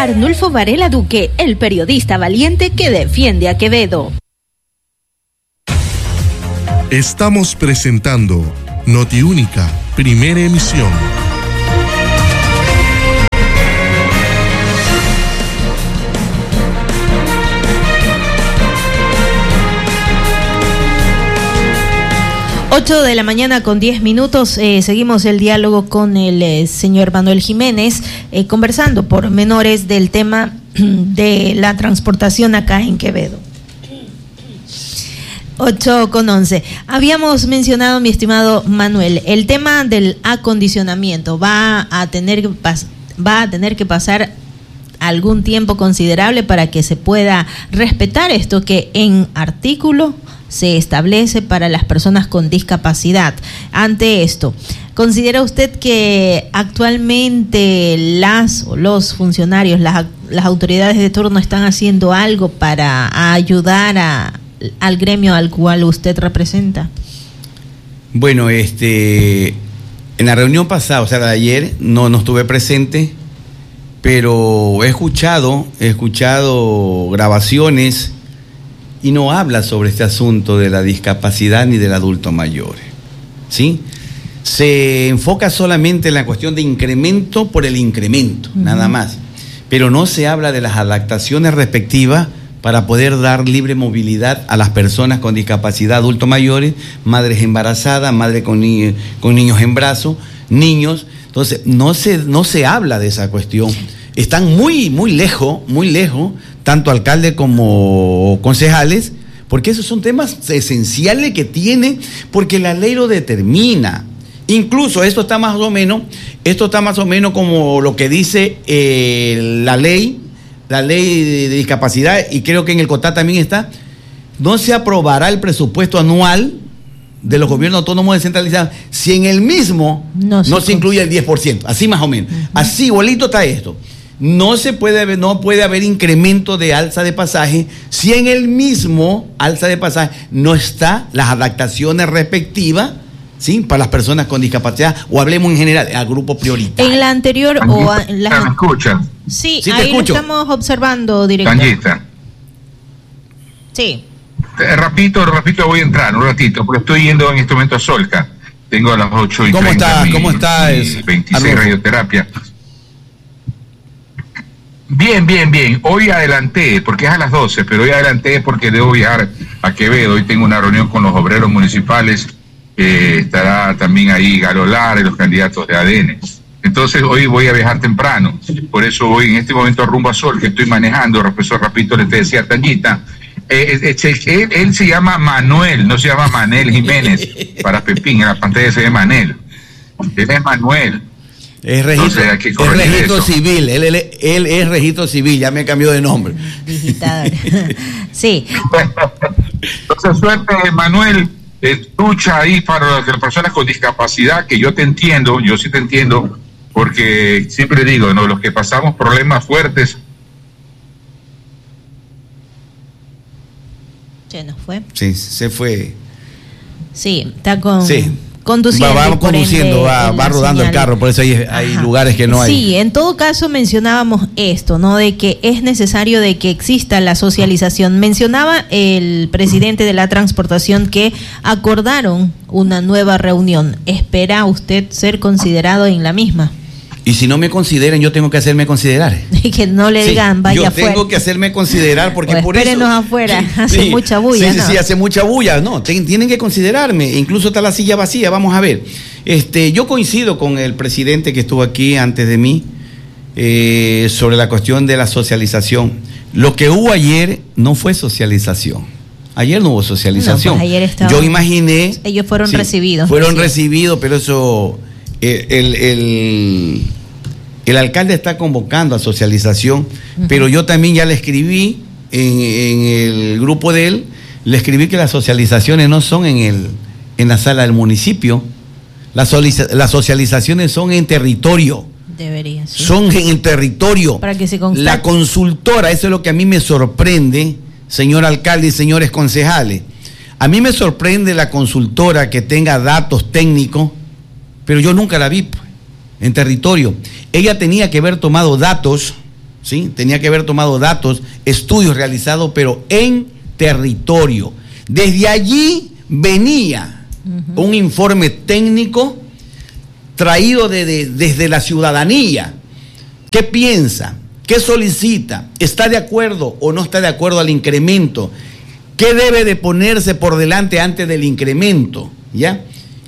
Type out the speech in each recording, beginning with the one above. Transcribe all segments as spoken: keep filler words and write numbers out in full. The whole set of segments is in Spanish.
Arnulfo Varela Duque, el periodista valiente que defiende a Quevedo. Estamos presentando Notiúnica, primera emisión. ocho de la mañana con diez minutos, eh, seguimos el diálogo con el eh, señor Manuel Jiménez, eh, conversando por menores del tema de la transportación acá en Quevedo. ocho con once. Habíamos mencionado, mi estimado Manuel, el tema del acondicionamiento. Va a tener que pas- va a tener que pasar algún tiempo considerable para que se pueda respetar esto que en artículo se establece para las personas con discapacidad. Ante esto, ¿considera usted que actualmente las o los funcionarios, las, las autoridades de turno están haciendo algo para ayudar a, al gremio al cual usted representa? Bueno, este, en la reunión pasada, o sea, la de ayer, no, no estuve presente, pero he escuchado, he escuchado grabaciones y no habla sobre este asunto de la discapacidad ni del adulto mayor, ¿sí? Se enfoca solamente en la cuestión de incremento por el incremento, uh-huh. nada más, pero no se habla de las adaptaciones respectivas para poder dar libre movilidad a las personas con discapacidad, adultos mayores, madres embarazadas, madres con, ni- con niños en brazos, niños. Entonces, no se, no se habla de esa cuestión. Están muy, muy lejos, muy lejos, tanto alcalde como concejales, porque esos son temas esenciales que tiene, porque la ley lo determina. Incluso esto está más o menos, esto está más o menos como lo que dice eh, la ley, la ley de, de discapacidad, y creo que en el COTAD también está. No se aprobará el presupuesto anual de los gobiernos autónomos descentralizados si en el mismo no se, no se incluye el diez por ciento, así más o menos. Uh-huh. Así igualito está esto. No se puede, no puede haber incremento de alza de pasaje si en el mismo alza de pasaje no está las adaptaciones respectivas, ¿sí? Para las personas con discapacidad, o hablemos en general, al grupo prioritario. En la anterior o a, la... ¿Me escuchan? Sí, sí, ahí lo estamos observando, director. Tanguita. Sí. Eh, Rapidito, rapidito voy a entrar, un ratito, porque estoy yendo en este momento a Solca. Tengo a las ocho y ¿Cómo treinta está? mi, ¿Cómo está? mi Es, veintiséis Arnulfo. radioterapia. Bien, bien, bien. Hoy adelanté, porque es a las doce, pero hoy adelanté porque debo viajar a Quevedo. Hoy tengo una reunión con los obreros municipales. Eh, estará también ahí Galo Lara y los candidatos de A D N. Entonces hoy voy a viajar temprano. Por eso voy en este momento rumbo a Sol, que estoy manejando. Profesor, rapidito le te decía Tanguita. Eh, eh, eh, él, él se llama Manuel, no se llama Manel Jiménez. Para Pepín, en la pantalla se ve Manel. Él es Manuel. Es registro, Entonces, hay que es corregir registro eso. civil, él, él, él es registro civil, ya me cambió de nombre. Digitador. Sí. Entonces, suerte, Manuel, eh, lucha ahí para las personas con discapacidad, que yo te entiendo, yo sí te entiendo, porque siempre digo, ¿no? Los que pasamos problemas fuertes. Se nos fue. Sí, se fue. Sí, está con... Sí. Conduciendo, va, va por conduciendo, ende, va, en va la rodando señal. el carro, por eso hay, hay lugares que no hay. Sí, en todo caso mencionábamos esto, ¿no? De que es necesario de que exista la socialización. Mencionaba el presidente de la transportación que acordaron una nueva reunión. ¿Espera usted ser considerado en la misma? Y si no me consideran, yo tengo que hacerme considerar. Y que no le Sí, digan, vaya yo afuera. tengo que hacerme considerar porque O por espérenos eso... afuera, Sí, hace sí, mucha bulla, Sí, ¿no? sí, sí, hace mucha bulla. No, ten- tienen que considerarme. Incluso está la silla vacía, vamos a ver. Este, yo coincido con el presidente que estuvo aquí antes de mí eh, sobre la cuestión de la socialización. Lo que hubo ayer no fue socialización. Ayer no hubo socialización. No, pues ayer estaba- Yo imaginé... Ellos fueron sí, recibidos. Fueron recién. recibidos, pero eso... eh, el, el, el alcalde está convocando a socialización, uh-huh. pero yo también ya le escribí en, en el grupo de él, le escribí que las socializaciones no son en, el, en la sala del municipio, las, solic- las socializaciones son en territorio. Debería, sí. Son en el territorio. Para que se constate. La consultora, eso es lo que a mí me sorprende, señor alcalde y señores concejales. A mí me sorprende la consultora que tenga datos técnicos, pero yo nunca la vi pues, en territorio. Ella tenía que haber tomado datos, ¿sí? Tenía que haber tomado datos, estudios realizados, pero en territorio. Desde allí venía uh-huh. un informe técnico traído de, de, desde la ciudadanía. ¿Qué piensa? ¿Qué solicita? ¿Está de acuerdo o no está de acuerdo al incremento? ¿Qué debe de ponerse por delante antes del incremento? ¿Ya?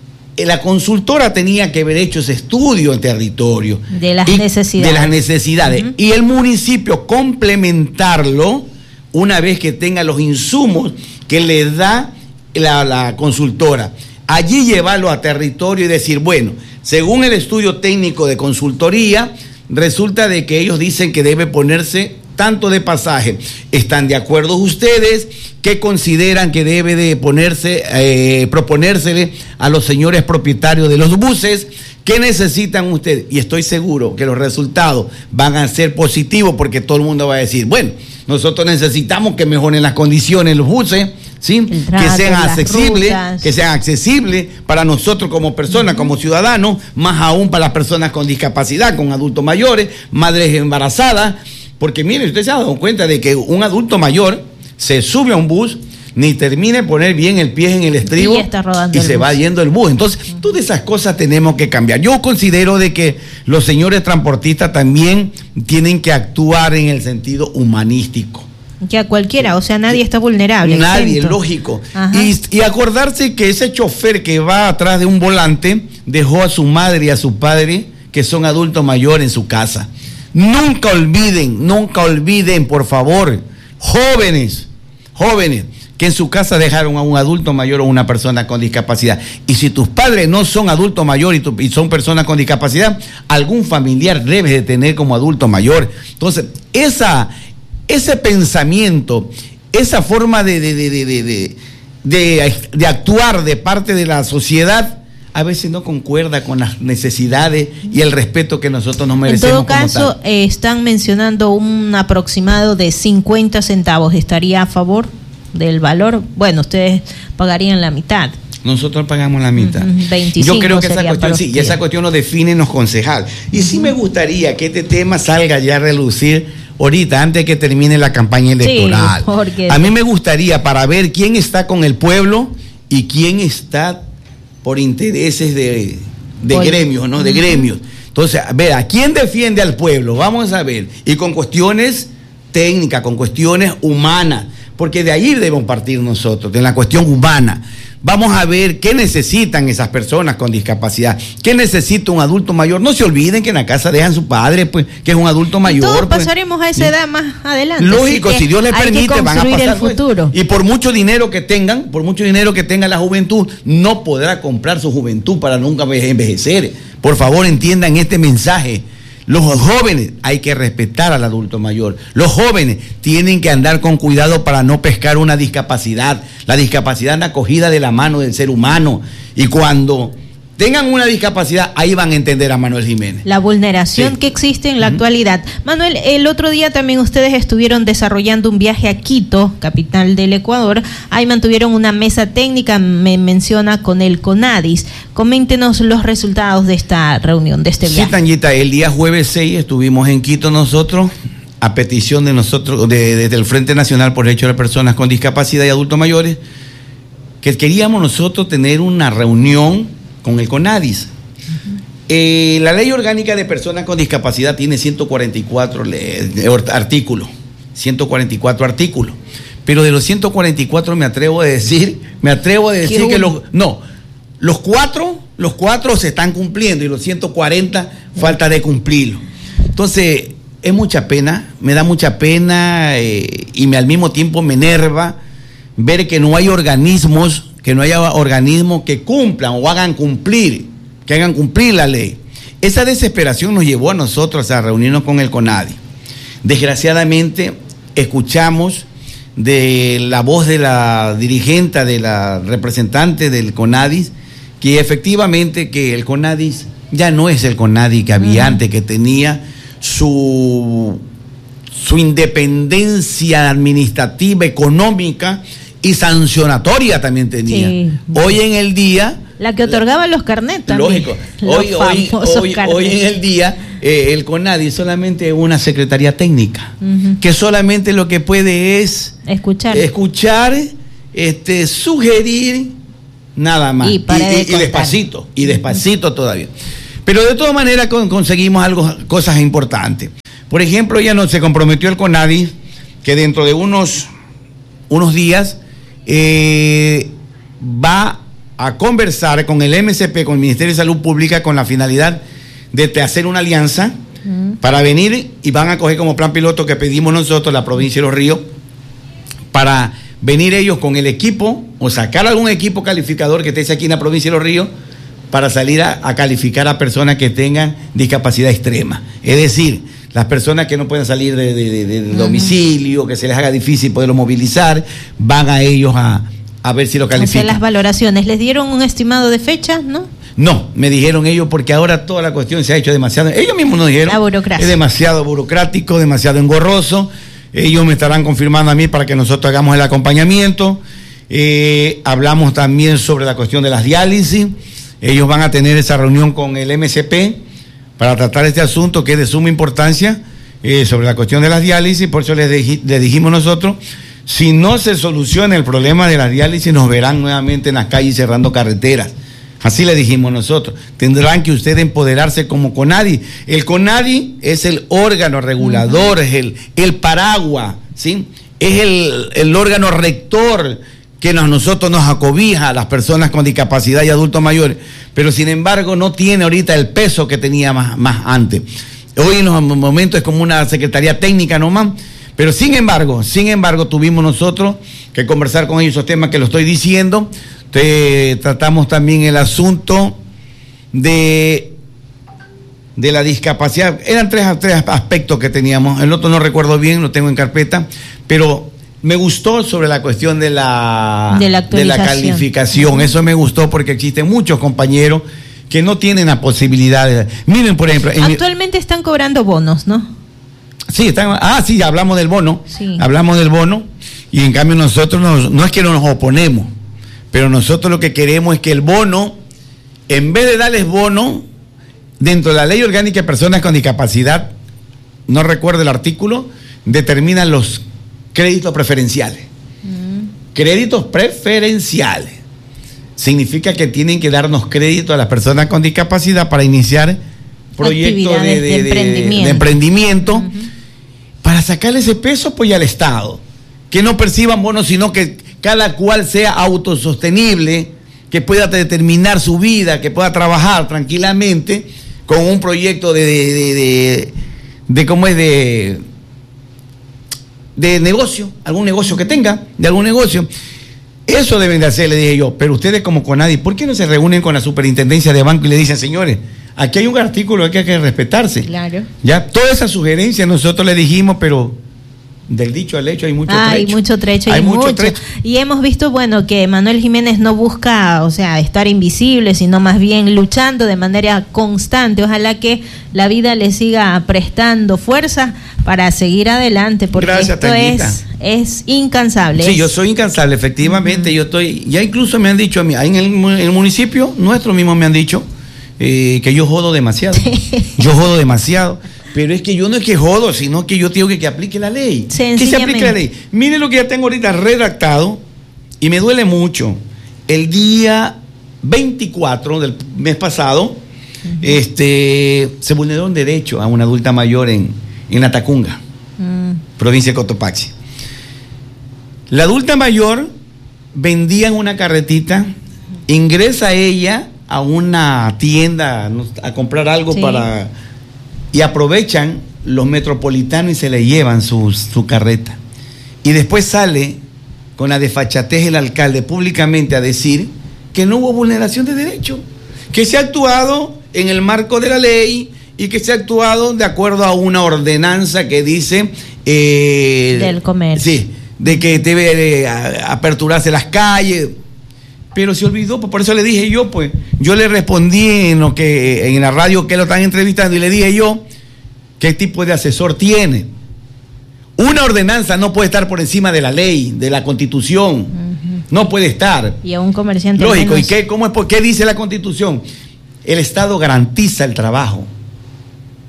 La consultora tenía que haber hecho ese estudio en territorio. De las necesidades. De las necesidades. Uh-huh. Y el municipio complementarlo una vez que tenga los insumos que le da la, la consultora. Allí llevarlo a territorio y decir, bueno, según el estudio técnico de consultoría, resulta de que ellos dicen que debe ponerse tanto de pasaje. ¿Están de acuerdo ustedes? ¿Qué consideran que debe de ponerse, eh, proponérsele a los señores propietarios de los buses? ¿Qué necesitan ustedes? Y estoy seguro que los resultados van a ser positivos porque todo el mundo va a decir, bueno, nosotros necesitamos que mejoren las condiciones en los buses, ¿sí? Trato, que sean accesibles, que sean accesibles para nosotros como personas, uh-huh. como ciudadanos, más aún para las personas con discapacidad, con adultos mayores, madres embarazadas, porque miren, usted se ha dado cuenta de que un adulto mayor se sube a un bus, ni termina de poner bien el pie en el estribo y, está rodando y se bus. va yendo el bus. Entonces, uh-huh. todas esas cosas tenemos que cambiar. Yo considero de que los señores transportistas también tienen que actuar en el sentido humanístico. Que a cualquiera, o sea, nadie está vulnerable. Nadie, exento. lógico. Y, y acordarse que ese chofer que va atrás de un volante dejó a su madre y a su padre, que son adultos mayores, en su casa. Nunca olviden, nunca olviden, por favor, jóvenes, jóvenes, que en su casa dejaron a un adulto mayor o una persona con discapacidad. Y si tus padres no son adultos mayores y, tu, y son personas con discapacidad, algún familiar debes de tener como adulto mayor. Entonces, esa, ese pensamiento, esa forma de, de, de, de, de, de, de actuar de parte de la sociedad, a veces no concuerda con las necesidades y el respeto que nosotros nos merecemos. En todo caso, eh, están mencionando un aproximado de cincuenta centavos. ¿Estaría a favor del valor? Bueno, ustedes pagarían la mitad. Nosotros pagamos la mitad. Uh-huh. veinticinco Yo creo que esa cuestión, sí, y esa cuestión lo definen los concejales. Y uh-huh. sí me gustaría que este tema salga ya a relucir ahorita, antes de que termine la campaña electoral. Sí, porque... A mí me gustaría para ver quién está con el pueblo y quién está por intereses de, de Oye. gremios, ¿no? De uh-huh. gremios. Entonces, a ver, ¿a quién defiende al pueblo? Vamos a ver. Y con cuestiones técnicas, con cuestiones humanas, porque de ahí debemos partir nosotros, de la cuestión humana. Vamos a ver qué necesitan esas personas con discapacidad, qué necesita un adulto mayor. No se olviden que en la casa dejan su padre, pues, que es un adulto mayor. Todos pues. pasaremos a esa edad más adelante. Lógico, si Dios les permite, van a pasar el futuro. Pues. Y por mucho dinero que tengan, por mucho dinero que tenga la juventud, no podrá comprar su juventud para nunca envejecer. Por favor, entiendan este mensaje. Los jóvenes hay que respetar al adulto mayor. Los jóvenes tienen que andar con cuidado para no pescar una discapacidad. La discapacidad anda cogida de la mano del ser humano. Y cuando tengan una discapacidad, ahí van a entender a Manuel Jiménez. La vulneración sí. que existe en la uh-huh. actualidad. Manuel, el otro día también ustedes estuvieron desarrollando un viaje a Quito, capital del Ecuador. Ahí mantuvieron una mesa técnica, me menciona, con el CONADIS. Coméntenos los resultados de esta reunión, de este viaje. Sí, Tanyita, el día jueves seis estuvimos en Quito nosotros, a petición de nosotros, de, desde el Frente Nacional por Derechos de Personas con Discapacidad y Adultos Mayores, que queríamos nosotros tener una reunión con el CONADIS. Uh-huh. Eh, la Ley Orgánica de Personas con Discapacidad tiene ciento cuarenta y cuatro le, artículos, ciento cuarenta y cuatro artículos, pero de los ciento cuarenta y cuatro me atrevo a decir, me atrevo a decir que los, no, los cuatro, los cuatro se están cumpliendo y los ciento cuarenta uh-huh. falta de cumplirlo. Entonces, es mucha pena, me da mucha pena eh, y me, al mismo tiempo me enerva ver que no hay organismos que no haya organismos que cumplan o hagan cumplir, que hagan cumplir la ley. Esa desesperación nos llevó a nosotros a reunirnos con el CONADIS. Desgraciadamente, escuchamos de la voz de la dirigente, de la representante del CONADIS, que efectivamente que el CONADIS ya no es el CONADIS que había uh-huh. antes, que tenía su, su independencia administrativa, económica, y sancionatoria también tenía. Sí. Hoy en el día... La que otorgaba los carnets también. Lógico. Hoy, hoy, hoy, hoy en el día eh, el CONADI solamente es una secretaría técnica, uh-huh. que solamente lo que puede es escuchar, escuchar este, sugerir, nada más. Y, para y, y, y despacito, y despacito uh-huh. todavía. Pero de todas maneras con, conseguimos algo, cosas importantes. Por ejemplo, ya no se comprometió el CONADI que dentro de unos, unos días eh, va a conversar con el M S P, con el Ministerio de Salud Pública, con la finalidad de hacer una alianza uh-huh. para venir, y van a coger como plan piloto que pedimos nosotros, la provincia de Los Ríos, para venir ellos con el equipo o sacar algún equipo calificador que esté aquí en la provincia de Los Ríos para salir a, a calificar a personas que tengan discapacidad extrema. Es decir, las personas que no pueden salir de, de, de, de uh-huh. domicilio, que se les haga difícil poderlo movilizar, van a ellos a a ver si lo califican. Hacer las valoraciones. ¿Les dieron un estimado de fecha, no? No, me dijeron ellos, porque ahora toda la cuestión se ha hecho demasiado, ellos mismos nos dijeron, la burocracia. Es demasiado burocrático, demasiado engorroso. Ellos me estarán confirmando a mí para que nosotros hagamos el acompañamiento. Eh, hablamos también sobre la cuestión de las diálisis. Ellos van a tener esa reunión con el M S P para tratar este asunto que es de suma importancia, eh, sobre la cuestión de las diálisis. Por eso les, dij- les dijimos nosotros, si no se soluciona el problema de la diálisis, nos verán nuevamente en las calles cerrando carreteras. Así le dijimos nosotros. Tendrán que ustedes empoderarse como CONADI. El CONADI es el órgano regulador, uh-huh. es el, el paraguas, ¿sí? Es el, el órgano rector que nos, nosotros nos acobija a las personas con discapacidad y adultos mayores. Pero sin embargo no tiene ahorita el peso que tenía más, más antes. Hoy en los momentos es como una secretaría técnica nomás. Pero sin embargo, sin embargo, tuvimos nosotros que conversar con ellos esos temas que lo estoy diciendo. Te, tratamos también el asunto de, de la discapacidad. Eran tres, tres aspectos que teníamos. El otro no recuerdo bien, lo tengo en carpeta. Pero me gustó sobre la cuestión de la, de la, de la calificación. Eso me gustó porque existen muchos compañeros que no tienen la posibilidad de... Miren, por ejemplo... Actualmente mi... están cobrando bonos, ¿no? Sí, están, ah, sí, hablamos del bono, sí. hablamos del bono, y en cambio nosotros nos, no es que no nos oponemos, pero nosotros lo que queremos es que el bono, en vez de darles bono, dentro de la ley orgánica de personas con discapacidad, no recuerdo el artículo, determinan los créditos preferenciales. Mm. Créditos preferenciales. Significa que tienen que darnos crédito a las personas con discapacidad para iniciar proyectos de, de, de, emprendimiento, de emprendimiento uh-huh. para sacarle ese peso pues al Estado, que no perciban bonos, sino que cada cual sea autosostenible, que pueda determinar su vida, que pueda trabajar tranquilamente con un proyecto de de, de, de, de cómo es de de negocio, algún negocio que tenga, de algún negocio. Eso deben de hacer, le dije yo. Pero ustedes como CONADI, ¿por qué no se reúnen con la superintendencia de banco y le dicen, señores, aquí hay un artículo que hay que respetarse? Claro. Ya, toda esa sugerencia nosotros le dijimos, pero del dicho al hecho hay mucho ah, trecho. Hay mucho trecho, hay mucho. mucho trecho. Y hemos visto, bueno, que Manuel Jiménez no busca, o sea, estar invisible, sino más bien luchando de manera constante. Ojalá que la vida le siga prestando fuerza para seguir adelante, porque Gracias, esto es, es incansable. Sí, es... yo soy incansable, efectivamente. Uh-huh. Yo estoy, ya incluso me han dicho a mí, en el, en el municipio nuestro mismo me han dicho eh, que yo jodo demasiado. Yo jodo demasiado. Pero es que yo no es que jodo, sino que yo tengo que que aplique la ley. Que se aplique la ley. Mire lo que ya tengo ahorita redactado, y me duele mucho. El día veinticuatro del mes pasado, uh-huh. este, se vulneró un derecho a una adulta mayor en, en Latacunga, uh-huh. provincia de Cotopaxi. La adulta mayor vendía en una carretita, ingresa ella a una tienda a comprar algo sí. para... y aprovechan los metropolitanos y se le llevan su, su carreta. Y después sale con la desfachatez el alcalde públicamente a decir que no hubo vulneración de derecho, que se ha actuado en el marco de la ley y que se ha actuado de acuerdo a una ordenanza que dice... Eh, del comercio. Sí, de que debe de aperturarse las calles... Pero se olvidó, por eso le dije yo, pues, yo le respondí en lo que en la radio que lo están entrevistando y le dije yo qué tipo de asesor tiene. Una ordenanza no puede estar por encima de la ley, de la Constitución. Uh-huh. No puede estar. Y a un comerciante lógico, menos. ¿y qué, cómo es, por qué dice la Constitución? El Estado garantiza el trabajo.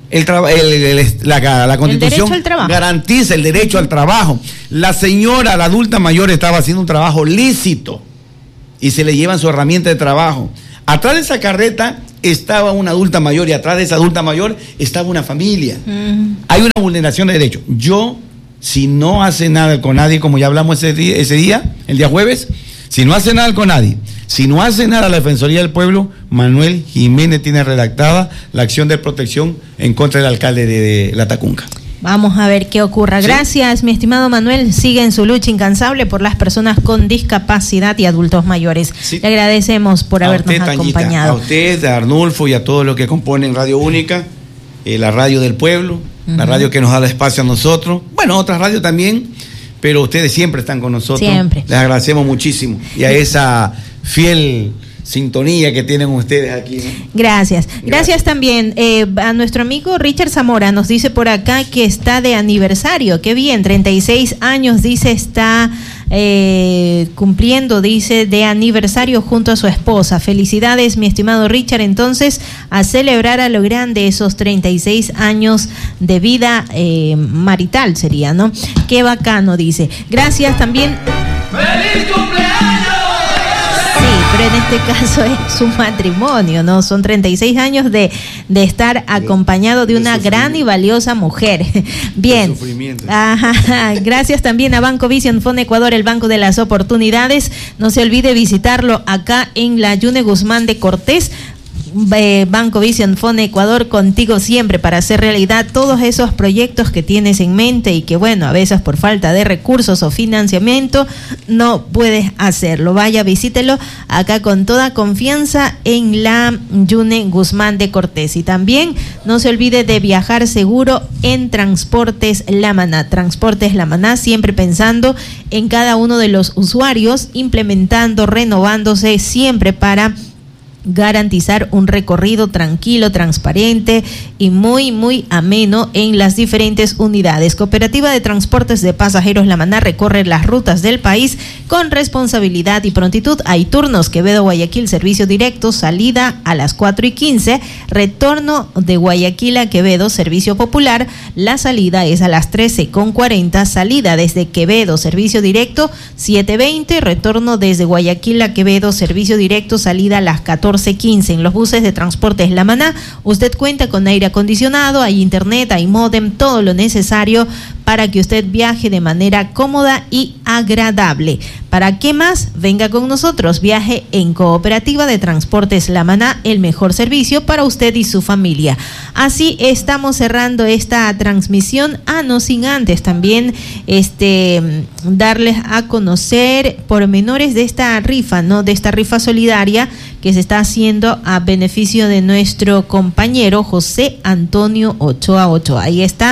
El, traba, el, el la, la Constitución el garantiza el derecho al trabajo. La señora, la adulta mayor, estaba haciendo un trabajo lícito y se le llevan su herramienta de trabajo. Atrás de esa carreta estaba una adulta mayor y atrás de esa adulta mayor estaba una familia. Mm. Hay una vulneración de derechos. Yo, si no hace nada con nadie, como ya hablamos ese día, ese día, el día jueves, si no hace nada con nadie, si no hace nada la Defensoría del Pueblo, Manuel Jiménez tiene redactada la acción de protección en contra del alcalde de, de Latacunga. Vamos a ver qué ocurra. Gracias, ¿sí? Mi estimado Manuel. Sigue en su lucha incansable por las personas con discapacidad y adultos mayores. Sí. Le agradecemos por a habernos usted, acompañado. Tañita, a usted, a Arnulfo y a todos los que componen Radio Única, eh, la radio del pueblo, uh-huh. la radio que nos da el espacio a nosotros. Bueno, otras radios también, pero ustedes siempre están con nosotros. Siempre. Les agradecemos muchísimo. Y a esa fiel sintonía que tienen ustedes aquí, ¿no? Gracias. Gracias. Gracias también eh, a nuestro amigo Richard Zamora, nos dice por acá que está de aniversario. Qué bien, treinta y seis años, dice, está eh, cumpliendo, dice, de aniversario junto a su esposa. Felicidades, mi estimado Richard, entonces, a celebrar a lo grande esos treinta y seis años de vida eh, marital sería, ¿no? Qué bacano, dice. Gracias también. ¡Feliz cumpleaños! Sí, pero en este caso es su matrimonio, ¿no? Son treinta y seis años de, de estar acompañado de una gran y valiosa mujer. Bien. Ajá. Gracias también a Banco Vision Fund Ecuador, el banco de las oportunidades. No se olvide visitarlo acá en la Yune Guzmán de Cortés. Banco Vision Fund Ecuador, contigo siempre para hacer realidad todos esos proyectos que tienes en mente y que, bueno, a veces por falta de recursos o financiamiento no puedes hacerlo. Vaya, visítelo acá con toda confianza en la Yune Guzmán de Cortés. Y también no se olvide de viajar seguro en Transportes La Maná. Transportes La Maná, siempre pensando en cada uno de los usuarios, implementando, renovándose siempre para garantizar un recorrido tranquilo, transparente y muy, muy ameno en las diferentes unidades. Cooperativa de Transportes de Pasajeros La Maná recorre las rutas del país con responsabilidad y prontitud. Hay turnos Quevedo Guayaquil, servicio directo, salida a las cuatro y quince, retorno de Guayaquil a Quevedo, servicio popular, la salida es a las trece con cuarenta, salida desde Quevedo, servicio directo, siete veinte, retorno desde Guayaquil a Quevedo, servicio directo, salida a las catorce quince. En los buses de Transportes La Maná, usted cuenta con aire acondicionado, hay internet, hay módem, todo lo necesario para que usted viaje de manera cómoda y agradable. ¿Para qué más? Venga con nosotros, viaje en Cooperativa de Transportes La Maná, el mejor servicio para usted y su familia. Así estamos cerrando esta transmisión, ah, no sin antes también este darles a conocer pormenores de esta rifa, ¿no? De esta rifa solidaria que se está haciendo a beneficio de nuestro compañero José Antonio Ochoa Ochoa. Ahí está,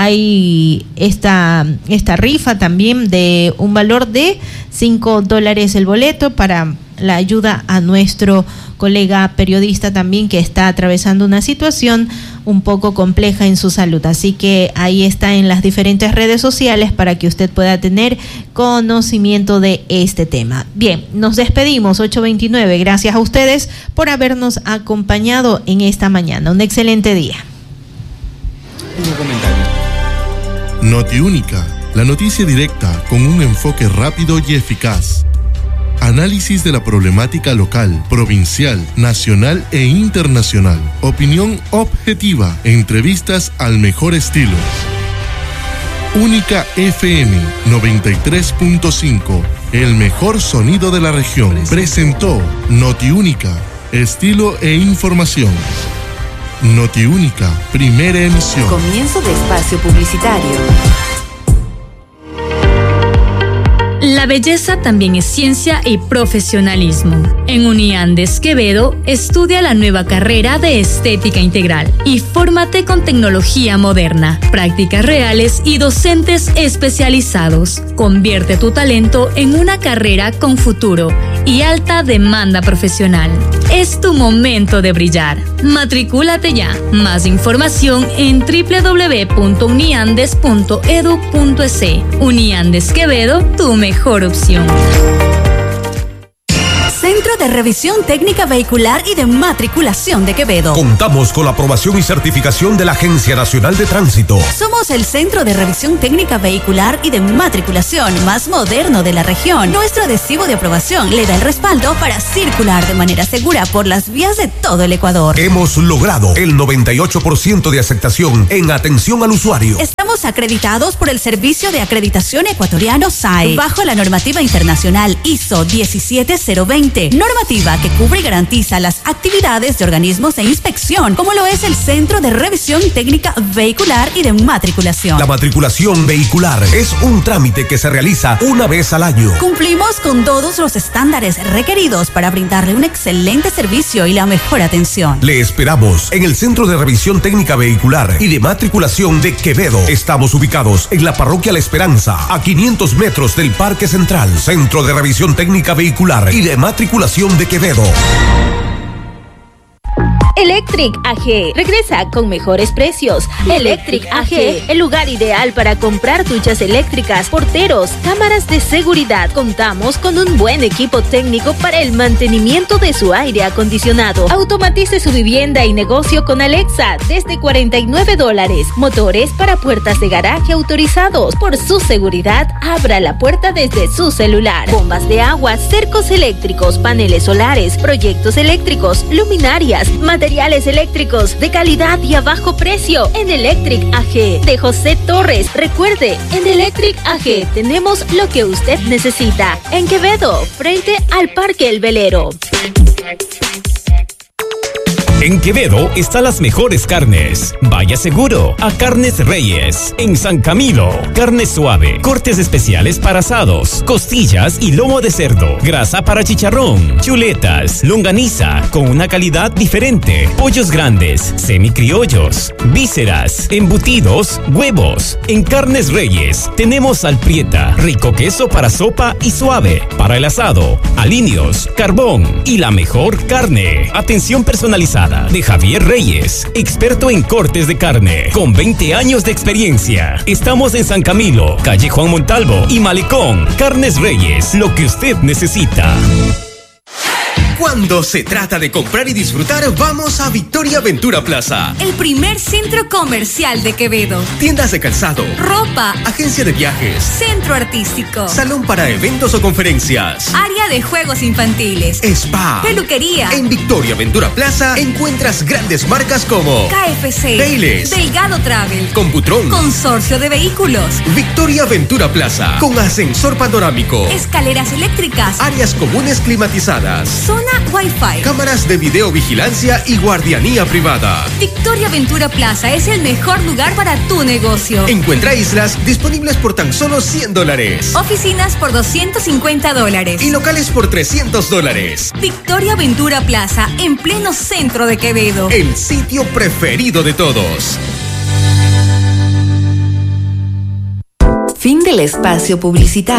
hay esta, esta rifa también de un valor de cinco dólares el boleto para la ayuda a nuestro colega periodista también que está atravesando una situación un poco compleja en su salud. Así que ahí está en las diferentes redes sociales para que usted pueda tener conocimiento de este tema. Bien, nos despedimos, ocho veintinueve. Gracias a ustedes por habernos acompañado en esta mañana. Un excelente día. Un comentario. Notiúnica, la noticia directa con un enfoque rápido y eficaz. Análisis de la problemática local, provincial, nacional e internacional. Opinión objetiva. Entrevistas al mejor estilo. Única F M noventa y tres punto cinco. El mejor sonido de la región. Presentó Notiúnica. Estilo e información. Notiúnica. Primera emisión. Comienzo de espacio publicitario. La belleza también es ciencia y profesionalismo. En Uniandes Quevedo, estudia la nueva carrera de Estética Integral y fórmate con tecnología moderna, prácticas reales y docentes especializados. Convierte tu talento en una carrera con futuro y alta demanda profesional. Es tu momento de brillar. Matricúlate ya. Más información en doble u doble u doble u punto uniandes punto edu punto es. Uniandes Quevedo, tu mejor opción. Centro de Revisión Técnica Vehicular y de Matriculación de Quevedo. Contamos con la aprobación y certificación de la Agencia Nacional de Tránsito. Somos el Centro de Revisión Técnica Vehicular y de Matriculación más moderno de la región. Nuestro adhesivo de aprobación le da el respaldo para circular de manera segura por las vías de todo el Ecuador. Hemos logrado el noventa y ocho por ciento de aceptación en atención al usuario. Estamos acreditados por el Servicio de Acreditación Ecuatoriano S A E, bajo la normativa internacional I S O diecisiete cero veinte, normativa que cubre y garantiza las actividades de organismos de inspección, como lo es el Centro de Revisión Técnica Vehicular y de Matriculación. La matriculación vehicular es un trámite que se realiza una vez al año. Cumplimos con todos los estándares requeridos para brindarle un excelente servicio y la mejor atención. Le esperamos en el Centro de Revisión Técnica Vehicular y de Matriculación de Quevedo. Estamos ubicados en la Parroquia La Esperanza, a quinientos metros del Parque Central. Centro de Revisión Técnica Vehicular y de Matriculación de Quevedo. Electric A G regresa con mejores precios. Electric A G, el lugar ideal para comprar duchas eléctricas, porteros, cámaras de seguridad. Contamos con un buen equipo técnico para el mantenimiento de su aire acondicionado. Automatice su vivienda y negocio con Alexa desde cuarenta y nueve dólares. Motores para puertas de garaje autorizados. Por su seguridad, abra la puerta desde su celular. Bombas de agua, cercos eléctricos, paneles solares, proyectos eléctricos, luminarias, materiales eléctricos de calidad y a bajo precio en Electric A G de José Torres. Recuerde, en Electric A G tenemos lo que usted necesita. En Quevedo, frente al Parque El Velero. En Quevedo están las mejores carnes. Vaya seguro a Carnes Reyes. En San Camilo, carne suave, cortes especiales para asados, costillas y lomo de cerdo, grasa para chicharrón, chuletas, longaniza con una calidad diferente, pollos grandes, semicriollos, vísceras, embutidos, huevos. En Carnes Reyes tenemos alprieta, rico queso para sopa y suave, para el asado, aliños, carbón y la mejor carne. Atención personalizada de Javier Reyes, experto en cortes de carne, con veinte años de experiencia. Estamos en San Camilo, calle Juan Montalvo y Malecón. Carnes Reyes, lo que usted necesita. Cuando se trata de comprar y disfrutar, vamos a Victoria Ventura Plaza. El primer centro comercial de Quevedo. Tiendas de calzado, ropa, agencia de viajes, centro artístico, salón para eventos o conferencias, área de juegos infantiles, spa, peluquería. En Victoria Ventura Plaza encuentras grandes marcas como K F C, Payless, Delgado Travel, Computron, Consorcio de Vehículos. Victoria Ventura Plaza, con ascensor panorámico, escaleras eléctricas, áreas comunes climatizadas, zona Wi-Fi, cámaras de videovigilancia y guardianía privada. Victoria Ventura Plaza es el mejor lugar para tu negocio. Encuentra islas disponibles por tan solo cien dólares. Oficinas por doscientos cincuenta dólares. Y locales por trescientos dólares. Victoria Ventura Plaza, en pleno centro de Quevedo. El sitio preferido de todos. Fin del espacio publicitario.